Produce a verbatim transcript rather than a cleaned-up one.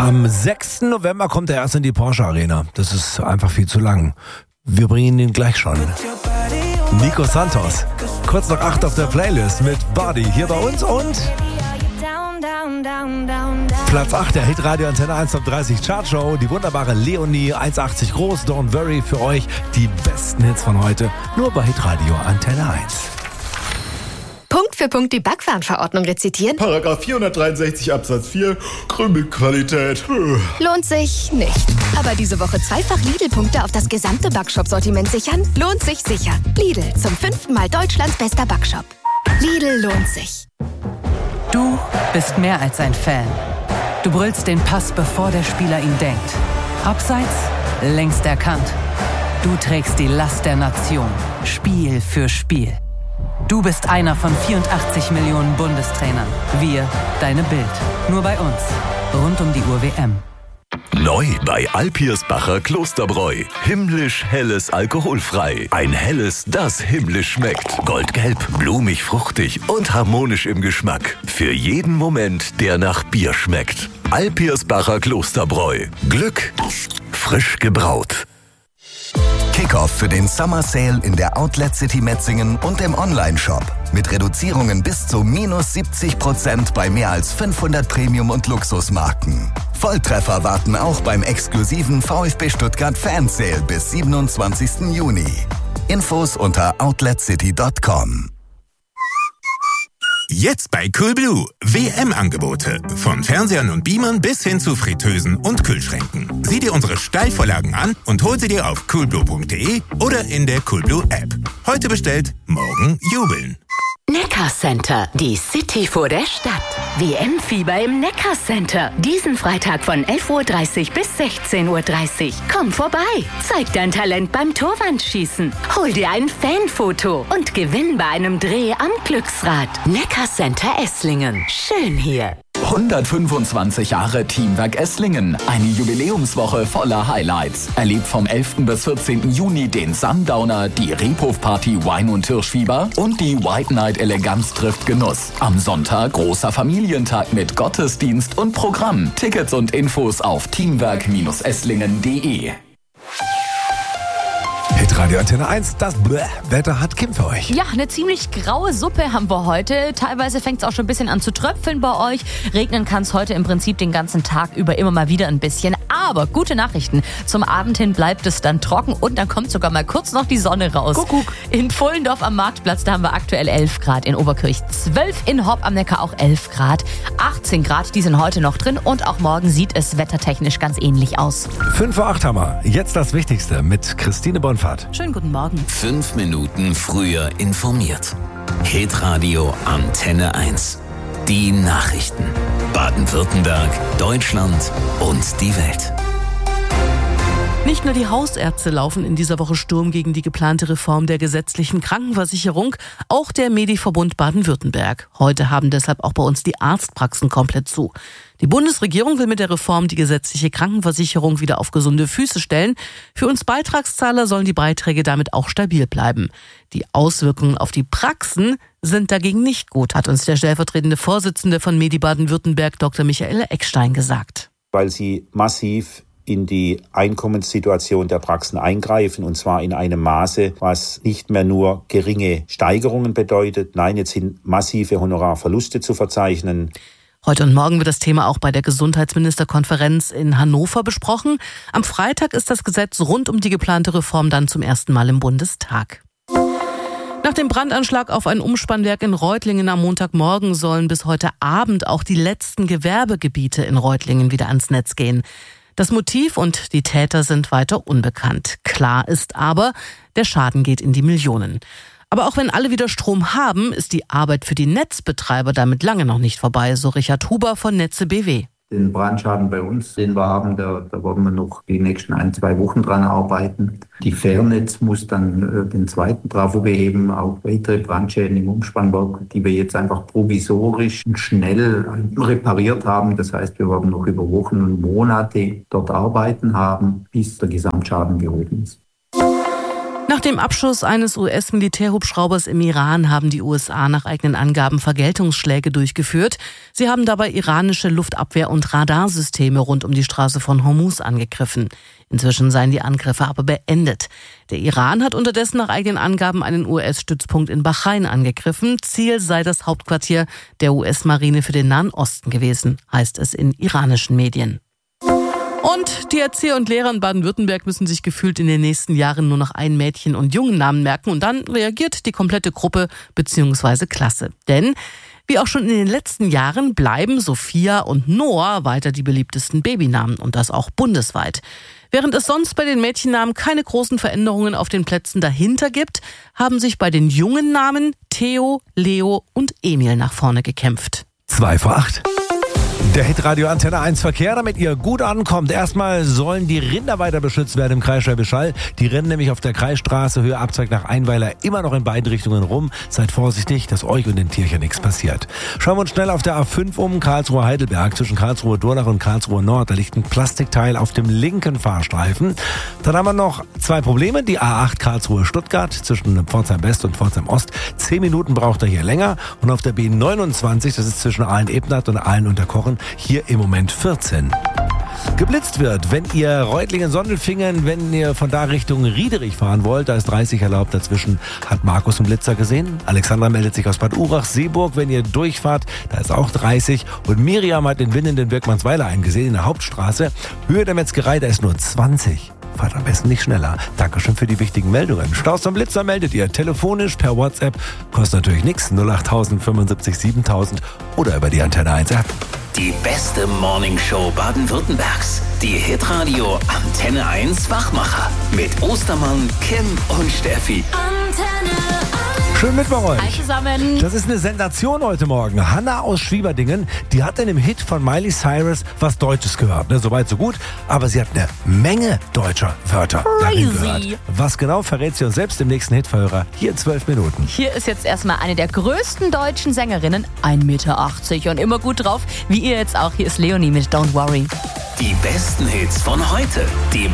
Am sechsten November kommt er erst in die Porsche Arena. Das ist einfach viel zu lang. Wir bringen ihn gleich schon. Nico Santos, kurz nach acht auf der Playlist mit Body hier bei uns und Platz acht der Hitradio Antenne eins Top dreißig Chartshow. Die wunderbare Leonie, eins Komma achtzig groß, Don't Worry für euch. Die besten Hits von heute, nur bei Hitradio Antenne eins. Punkt für Punkt die Backwarenverordnung rezitieren? Paragraph vierhundertdreiundsechzig Absatz vier, Krümelqualität. Lohnt sich nicht. Aber diese Woche zweifach Lidl-Punkte auf das gesamte Backshop-Sortiment sichern? Lohnt sich sicher. Lidl, zum fünften Mal Deutschlands bester Backshop. Lidl lohnt sich. Du bist mehr als ein Fan. Du brüllst den Pass, bevor der Spieler ihn denkt. Abseits, längst erkannt. Du trägst die Last der Nation, Spiel für Spiel. Du bist einer von vierundachtzig Millionen Bundestrainern. Wir, deine Bild. Nur bei uns. Rund um die Uhr W M. Neu bei Alpirsbacher Klosterbräu. Himmlisch helles alkoholfrei. Ein helles, das himmlisch schmeckt. Goldgelb, blumig, fruchtig und harmonisch im Geschmack. Für jeden Moment, der nach Bier schmeckt. Alpirsbacher Klosterbräu. Glück, frisch gebraut. Kickoff für den Summer Sale in der Outlet City Metzingen und im Online-Shop. Mit Reduzierungen bis zu minus siebzig Prozent bei mehr als fünfhundert Premium- und Luxusmarken. Volltreffer warten auch beim exklusiven VfB Stuttgart Fan Sale bis siebenundzwanzigsten Juni. Infos unter outlet city punkt com. Jetzt bei Coolblue. W M-Angebote. Von Fernsehern und Beamern bis hin zu Fritteusen und Kühlschränken. Sieh dir unsere Steilvorlagen an und hol sie dir auf coolblue punkt de oder in der Coolblue-App. Heute bestellt, morgen jubeln. Neckar Center, die City vor der Stadt. W M-Fieber im Neckar Center. Diesen Freitag von elf Uhr dreißig bis sechzehn Uhr dreißig. Komm vorbei, zeig dein Talent beim Torwandschießen. Hol dir ein Fanfoto und gewinn bei einem Dreh am Glücksrad. Neckar Center Esslingen. Schön hier. hundertfünfundzwanzig Jahre Teamwerk Esslingen. Eine Jubiläumswoche voller Highlights. Erlebt vom elften bis vierzehnten Juni den Sundowner, die Rebhof-Party Wein- und Hirschfieber und die White Night Eleganz trifft Genuss. Am Sonntag großer Familientag mit Gottesdienst und Programm. Tickets und Infos auf teamwerk esslingen punkt de. Hitradio Antenne eins, das Bläh Wetter hat Kim für euch. Ja, eine ziemlich graue Suppe haben wir heute. Teilweise fängt es auch schon ein bisschen an zu tröpfeln bei euch. Regnen kann es heute im Prinzip den ganzen Tag über immer mal wieder ein bisschen. Aber gute Nachrichten. Zum Abend hin bleibt es dann trocken und dann kommt sogar mal kurz noch die Sonne raus. Kuckuck. In Pfullendorf am Marktplatz, da haben wir aktuell elf Grad. In Oberkirch zwölf, in Horb am Neckar auch elf Grad. achtzehn Grad, die sind heute noch drin und auch morgen sieht es wettertechnisch ganz ähnlich aus. fünf Uhr acht haben wir. Jetzt das Wichtigste mit Christine Bonfahrt. Schönen guten Morgen. Fünf Minuten früher informiert. Hitradio Antenne eins. Die Nachrichten. Baden-Württemberg, Deutschland und die Welt. Nicht nur die Hausärzte laufen in dieser Woche Sturm gegen die geplante Reform der gesetzlichen Krankenversicherung, auch der Mediverbund Baden-Württemberg. Heute haben deshalb auch bei uns die Arztpraxen komplett zu. Die Bundesregierung will mit der Reform die gesetzliche Krankenversicherung wieder auf gesunde Füße stellen. Für uns Beitragszahler sollen die Beiträge damit auch stabil bleiben. Die Auswirkungen auf die Praxen sind dagegen nicht gut, hat uns der stellvertretende Vorsitzende von Medi Baden-Württemberg, Doktor Michael Eckstein, gesagt. Weil sie massiv in die Einkommenssituation der Praxen eingreifen, und zwar in einem Maße, was nicht mehr nur geringe Steigerungen bedeutet. Nein, jetzt sind massive Honorarverluste zu verzeichnen. Heute und morgen wird das Thema auch bei der Gesundheitsministerkonferenz in Hannover besprochen. Am Freitag ist das Gesetz rund um die geplante Reform dann zum ersten Mal im Bundestag. Nach dem Brandanschlag auf ein Umspannwerk in Reutlingen am Montagmorgen sollen bis heute Abend auch die letzten Gewerbegebiete in Reutlingen wieder ans Netz gehen. Das Motiv und die Täter sind weiter unbekannt. Klar ist aber, der Schaden geht in die Millionen. Aber auch wenn alle wieder Strom haben, ist die Arbeit für die Netzbetreiber damit lange noch nicht vorbei, so Richard Huber von Netze B W. Den Brandschaden bei uns, den wir haben, da, da werden wir noch die nächsten ein, zwei Wochen dran arbeiten. Die Fairnetz muss dann äh, den zweiten Trafo beheben, auch weitere Brandschäden im Umspannwerk, die wir jetzt einfach provisorisch und schnell repariert haben. Das heißt, wir werden noch über Wochen und Monate dort arbeiten haben, bis der Gesamtschaden behoben ist. Nach Nach dem Abschuss eines U S-Militärhubschraubers im Iran haben die U S A nach eigenen Angaben Vergeltungsschläge durchgeführt. Sie haben dabei iranische Luftabwehr- und Radarsysteme rund um die Straße von Hormuz angegriffen. Inzwischen seien die Angriffe aber beendet. Der Iran hat unterdessen nach eigenen Angaben einen U S-Stützpunkt in Bahrain angegriffen. Ziel sei das Hauptquartier der U S-Marine für den Nahen Osten gewesen, heißt es in iranischen Medien. Und die Erzieher und Lehrer in Baden-Württemberg müssen sich gefühlt in den nächsten Jahren nur noch einen Mädchen- und Jungennamen merken und dann reagiert die komplette Gruppe bzw. Klasse. Denn wie auch schon in den letzten Jahren bleiben Sophia und Noah weiter die beliebtesten Babynamen und das auch bundesweit. Während es sonst bei den Mädchennamen keine großen Veränderungen auf den Plätzen dahinter gibt, haben sich bei den jungen Namen Theo, Leo und Emil nach vorne gekämpft. Zwei vor acht. Der Hitradio Antenne eins Verkehr, damit ihr gut ankommt. Erstmal sollen die Rinder weiter beschützt werden im Kreis Schwäbisch Hall. Die rennen nämlich auf der Kreisstraße Höhe Abzweig nach Einweiler immer noch in beiden Richtungen rum. Seid vorsichtig, dass euch und den Tierchen nichts passiert. Schauen wir uns schnell auf der A fünf um, Karlsruhe-Heidelberg. Zwischen Karlsruhe-Durlach und Karlsruhe-Nord, da liegt ein Plastikteil auf dem linken Fahrstreifen. Dann haben wir noch zwei Probleme. Die A acht Karlsruhe-Stuttgart zwischen Pforzheim-West und Pforzheim-Ost. Zehn Minuten braucht er hier länger. Und auf der B neunundzwanzig, das ist zwischen Aalen-Ebnath und Aalen-Unterkochen, hier im Moment vierzehn. Geblitzt wird, wenn ihr Reutlingen-Sondelfingen, wenn ihr von da Richtung Riederich fahren wollt, da ist dreißig erlaubt. Dazwischen hat Markus einen Blitzer gesehen. Alexandra meldet sich aus Bad Urach. Seeburg, wenn ihr durchfahrt, da ist auch dreißig. Und Miriam hat den winnenden Birkmannsweiler eingesehen in der Hauptstraße. Höhe der Metzgerei, da ist nur zwanzig. Fahrt am besten nicht schneller. Dankeschön für die wichtigen Meldungen. Staus am Blitzer meldet ihr telefonisch per WhatsApp. Kostet natürlich nichts. null acht fünfundsiebzig siebentausend oder über die Antenne eins App. Die beste Morningshow Baden-Württembergs. Die Hitradio Antenne eins Wachmacher. Mit Ostermann, Kim und Steffi. Antenne Schön mit bei euch. Hi zusammen. Das ist eine Sensation heute Morgen. Hanna aus Schwieberdingen, die hat in dem Hit von Miley Cyrus was Deutsches gehört. Ne, soweit so gut, aber sie hat eine Menge deutscher Wörter darin gehört. Was genau, verrät sie uns selbst im nächsten Hitverhörer. Hier in zwölf Minuten. Hier ist jetzt erstmal eine der größten deutschen Sängerinnen, ein Meter achtzig und immer gut drauf, wie ihr jetzt auch. Hier ist Leonie mit Don't Worry. Die besten Hits von heute. Die